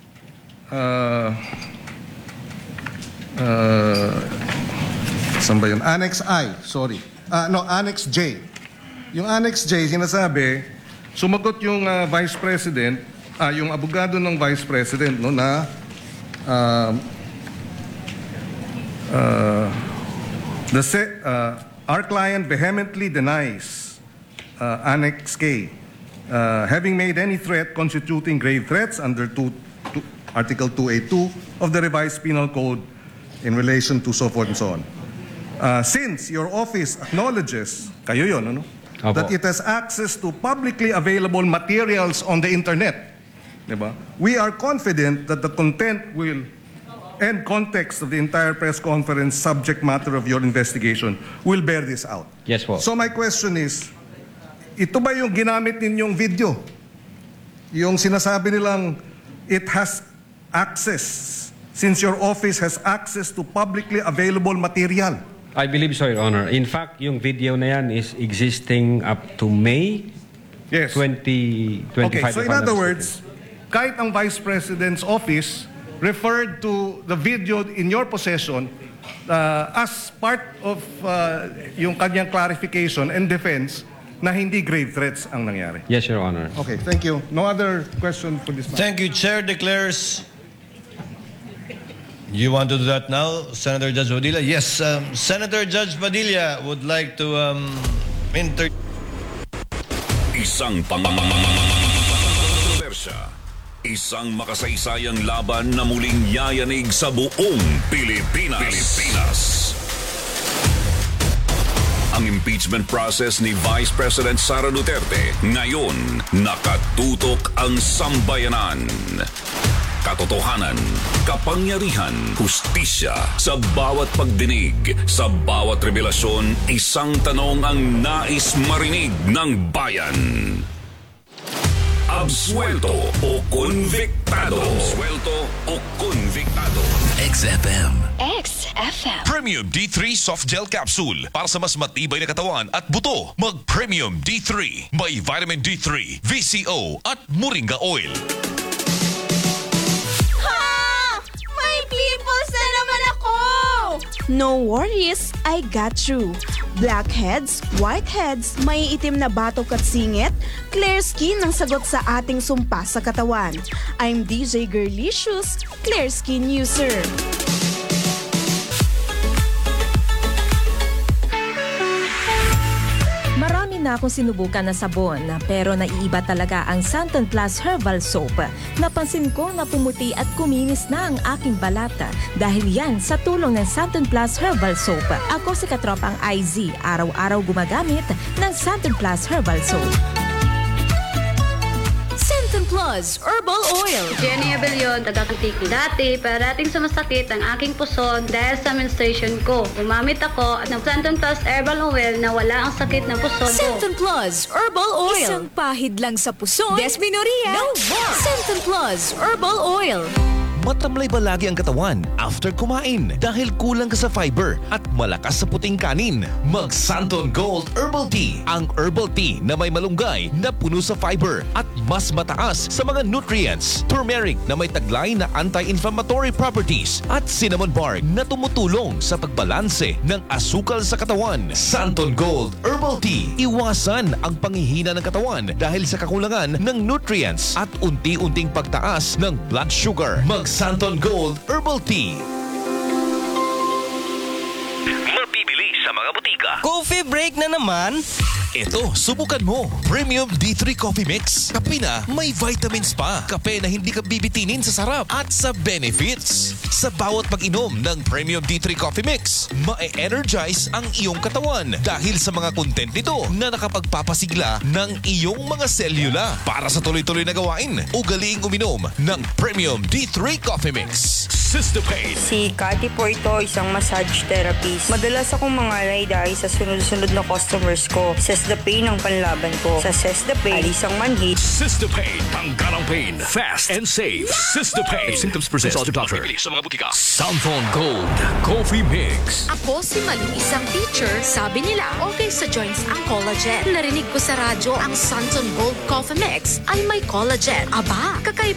saan ba yun? Annex I, sorry. Annex J. Yung Annex J, sinasabi, sumagot yung Vice President, yung abogado ng Vice President, no, na our client vehemently denies Annex K having made any threat constituting grave threats under Article 282 of the revised penal code in relation to so forth and so on. Since your office acknowledges, kayo yun, ano? That it has access to publicly available materials on the internet, diba? We are confident that the content will and context of the entire press conference subject matter of your investigation will bear this out. Yes po. So my question is, ito ba yung ginamit ninyong video? Yung sinasabi nilang it has access, since your office has access to publicly available material? I believe so, Your Honor. In fact, yung video na yan is existing up to May 2025. Okay, so in other words, kahit ang Vice President's office referred to the video in your possession as part of yung kanyang clarification and defense na hindi grave threats ang nangyari. Yes, Your Honor. Okay, thank you. No other question for this matter. Thank you. Chair declares... You want to do that now, Senator Judge Padilla? Yes, Senator Judge Padilla would like to Isang kontrobersya. Isang makasaysayang laban na muling yayanig sa buong Pilipinas. Ang impeachment process ni Vice President Sara Duterte ngayon nakatutok ang sambayanan. Katotohanan, kapangyarihan, hustisya, sa bawat pagdinig, sa bawat revelasyon, isang tanong ang nais marinig ng bayan. Absuelto o konviktado? Absuelto o konviktado? XFM. XFM. Premium D3 Soft Gel Capsule. Para sa mas matibay na katawan at buto, mag-Premium D3. May Vitamin D3, VCO at Moringa Oil. No worries, I got you. Blackheads, whiteheads, may itim na batok at singit, clear skin ang sagot sa ating sumpa sa katawan. I'm DJ Girlicious, Clear Skin User. Marami na akong sinubukan na sabon, pero naiiba talaga ang Santon Plus Herbal Soap. Napansin ko na pumuti at kuminis na ang aking balata dahil yan sa tulong ng Santon Plus Herbal Soap. Ako si katropang IZ, araw-araw gumagamit ng Santon Plus Herbal Soap. Santon Plus Herbal Oil. Jenny Abellion, taga-Kutiki. Dati, parating sumasakit ang aking puson dahil sa menstruation ko. Gumamit ako ng Santon Plus Herbal Oil na wala ang sakit ng puson ko. Santon Plus Herbal Oil. Isang pahid lang sa puson. Desmenorrhea. No more. Santon Plus Herbal Oil. Matamlay ba lagi ang katawan after kumain dahil kulang ka sa fiber at malakas sa puting kanin? Mag Santon Gold Herbal Tea. Ang herbal tea na may malunggay na puno sa fiber at mas mataas sa mga nutrients. Turmeric na may taglay na anti-inflammatory properties at cinnamon bark na tumutulong sa pagbalanse ng asukal sa katawan. Santon Gold Herbal Tea. Iwasan ang panghihina ng katawan dahil sa kakulangan ng nutrients at unti-unting pagtaas ng blood sugar. Mag Santon Gold Herbal Tea. Mabibili sa mga butika. Coffee break na naman? Ito, subukan mo. Premium D3 Coffee Mix. Kape na may vitamins pa. Kape na hindi ka bibitinin sa sarap at sa benefits. Sa bawat pag-inom ng Premium D3 Coffee Mix, ma-energize ang iyong katawan dahil sa mga content nito na nakapagpapasigla ng iyong mga selula. Para sa tuloy-tuloy na gawain, ugaliing uminom ng Premium D3 Coffee Mix. Sistapain. Si Cathy po ito, isang massage therapist. Madalas akong mangalay dahil sa sunod-sunod na customers ko. Sistapain ang panlaban ko. Sa Sistapain, alis ang manhid. Sistapain. Tanggal ang pain. Fast and safe. Sistapain. If symptoms persist, consult your doctor. Sa mga butika. Santon Gold Coffee Mix. Ako si Maling, isang teacher. Sabi nila, okay sa joints ang collagen. Narinig ko sa radyo, ang Santon Gold Coffee Mix ay may collagen. Aba, kakaiba